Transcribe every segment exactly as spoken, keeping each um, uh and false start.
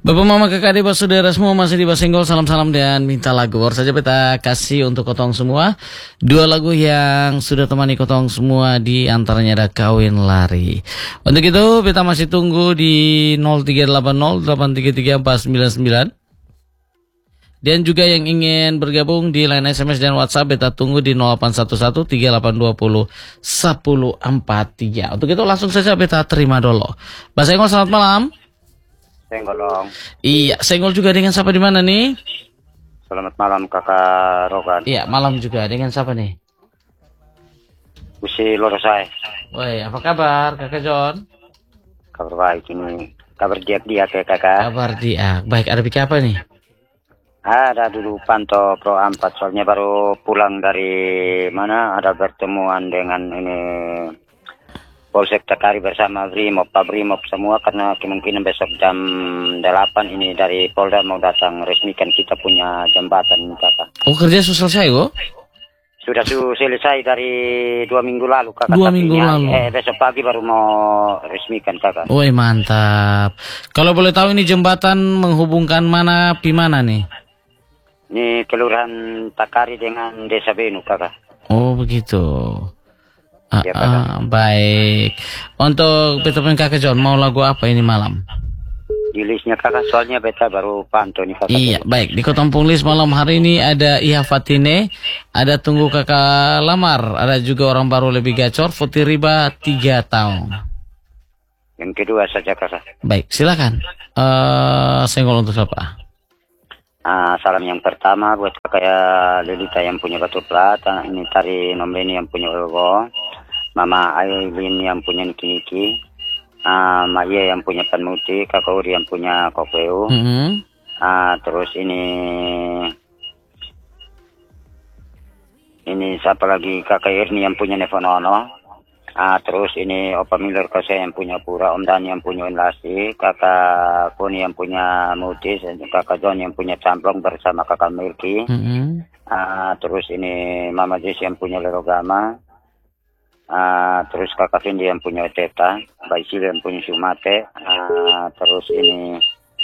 Bapak Mama Kakak Adik Saudara semua masih di Basenggol, salam-salam dan minta lagu. Baru saja beta kasih untuk kotong semua dua lagu yang sudah temani kotong semua, di antaranya ada Kawin Lari. Untuk itu beta masih tunggu di nol tiga delapan nol delapan tiga tiga empat sembilan sembilan. Dan juga yang ingin bergabung di line S M S dan WhatsApp beta tunggu di nol delapan satu satu tiga delapan dua nol satu empat tiga. Untuk itu langsung saja beta terima dulu. Basenggol, selamat malam. Senggol dong. Iya, senggol juga dengan siapa di mana nih? Selamat malam Kakak Rogan. Iya, malam juga dengan siapa nih? Usi Lorosai. Woi, apa kabar Kakak John? Kabar baik ini. Kabar diak-diak ya Kakak. Kabar dia. Baik, ada bikin apa nih? Ada dulu pantau Pro empat, soalnya baru pulang dari mana, ada pertemuan dengan ini Polsek Takari bersama Brimob, Pak Brimob semua, karena kemungkinan besok jam delapan ini dari Polda mau datang resmikan kita punya jembatan ini Kakak. Oh, kerja sudah selesai kok? Sudah su selesai dari dua minggu lalu Kakak. Dua minggu lalu? Eh, besok pagi baru mau resmikan Kakak. Woi, mantap. Kalau boleh tahu ini jembatan menghubungkan mana, pi mana nih? Ini Kelurahan Takari dengan Desa Benu Kakak. Oh, begitu. Ah, Ya, ah, baik. Untuk beta punya Kakak John, mau lagu apa ini malam? Di listnya Kakak, soalnya beta baru pantau nih Kakak. Iya, baik. Di Kotompung List malam hari ini ada Iha Fatine, ada Tunggu Kakak Lamar, ada juga Orang Baru Lebih Gacor, Futi Riba tiga tahun. Yang kedua saja Kakak. Baik, silakan. Uh, senggol untuk siapa? Ah, salam yang pertama buat Kakak ya Lelita yang punya Batu Plata, ini Tari Nombeni yang punya Ulgo, Mama Aileen yang punya Niki Niki, ah, Maya yang punya Panmuti, Kakak Uri yang punya Kokeu, Mm -hmm. ah, terus ini ini siapa lagi, Kakak Irni yang punya Nevonono. Ah, terus ini Opa Miller Kose yang punya Pura, Om Dan yang punya Inlasi, Kakak Kuni yang punya Mutis, Kakak John yang punya Camplong bersama Kakak Milky. Mm -hmm. Ah, terus ini Mama Jess yang punya Lerogama. Ah, terus Kakak Fendi yang punya Teta, Baisil yang punya Sumate. Ah, terus ini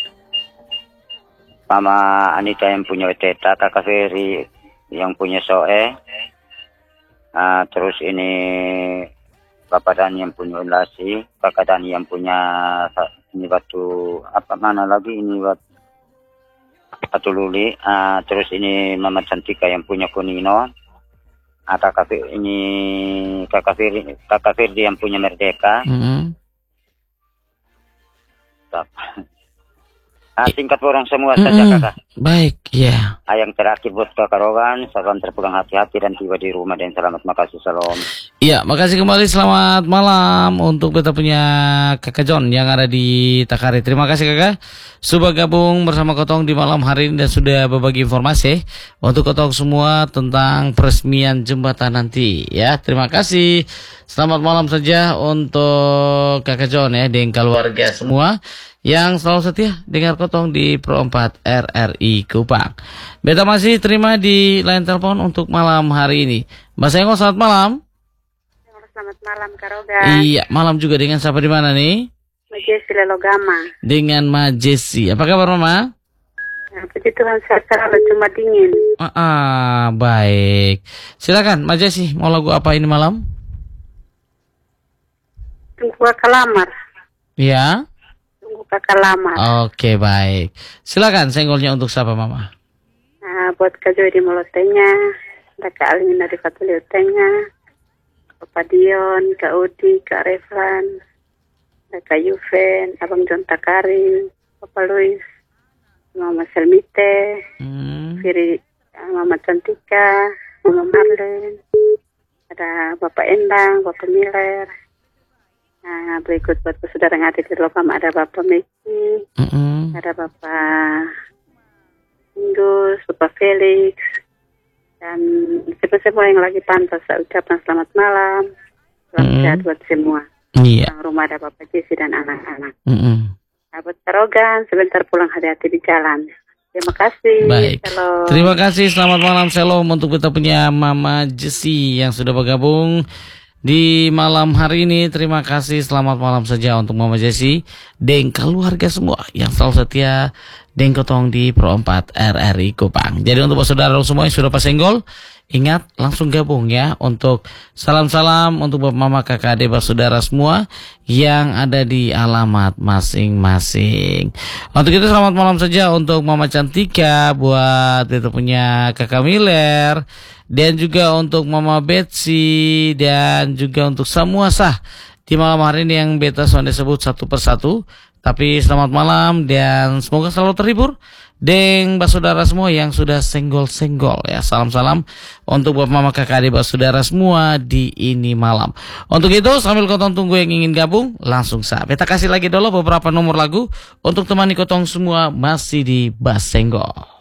Mama Anita yang punya Teta, Kakak Ferry yang punya Soe. Ah, terus ini Bapak Dani yang punya Ulasi, Kakak Dani yang punya ini batu apa mana lagi ini batu, batu luli, uh, terus ini Mama Cantika yang punya Kunino, uh, kakak ini kakak Firdi, kakak Firdi yang punya Merdeka. Mm -hmm. Nah, singkat orang semua mm -hmm. saja Kakak. Baik, ya. Yeah. Ah, yang terakhir buat Kakak Rogan, salam terpulang hati-hati dan tiba di rumah dan selamat, makasih, salam. Iya, makasih kembali, selamat malam untuk beta punya Kakak John yang ada di Takari. Terima kasih Kakak sudah gabung bersama Kotong di malam hari ini dan sudah berbagi informasi untuk Kotong semua tentang peresmian jembatan nanti ya. Terima kasih. Selamat malam saja untuk Kakak John ya dan keluarga semua yang selalu setia dengar Kotong di Pro empat R R I Kupang. Beta masih terima di line telepon untuk malam hari ini. Mas Engo, selamat malam. Selamat malam Kak Roga. Iya, malam juga dengan siapa di mana nih? Majesi Lelogama. Dengan Majesi. Apa kabar Mama? Nah, puji Tuhan sehat selalu, cuma dingin. Ah, ah, baik. Silakan Majesi, mau lagu apa ini malam? Tunggu Kakak Lamar. Ya. Tunggu Kakak Lamar. Oke, baik. Silakan senggolnya untuk siapa Mama? Nah, buat Kak Joy di Molotenya, ada Kak Alina di Fatuliotenya, Bapak Dion, Kak Udi, Kak Reflan, Kak Yuven, Abang John Takari, Bapak Luis, Mama Selmite, Hmm. Firi, Mama Cantika, Mama Marlen, ada Bapak Endang, Bapak Miller. Nah, berikut buat saudara yang ada di Lokam, ada Bapak Meki, Mm -mm. ada Bapak Indus, Bapak Felix, dan siapa-siapa yang lagi pantau, saya ucapkan selamat malam, selamat Mm. sehat buat semua. Iya. Di rumah ada Bapak Jesse dan anak-anak. Mm -mm. Nah, buat Tarogan, sebentar pulang hati-hati di jalan. Terima kasih. Baik. Shalom. Terima kasih. Selamat malam. Shalom untuk kita punya Mama Jesi yang sudah bergabung di malam hari ini. Terima kasih, selamat malam saja untuk Mama Jesi dan keluarga semua yang selalu setia dan kotong di Pro empat R R I Kupang. Jadi untuk saudara semua yang sudah pasenggol, ingat langsung gabung ya untuk salam-salam untuk Bapak Mama Kakak adik saudara semua yang ada di alamat masing-masing. Untuk itu selamat malam saja untuk Mama Cantika, buat itu punya Kakak Miller, dan juga untuk Mama Betsy, dan juga untuk semua sah di malam hari ini yang beta sudah sebut satu persatu. Tapi selamat malam dan semoga selalu terhibur dengan saudara semua yang sudah senggol-senggol ya. Salam-salam untuk Bapak Mama Kakak adik saudara semua di ini malam. Untuk itu sambil kotong tunggu yang ingin gabung, langsung sah. Beta kasih lagi dulu beberapa nomor lagu untuk temani kotong semua masih di Bas Senggol.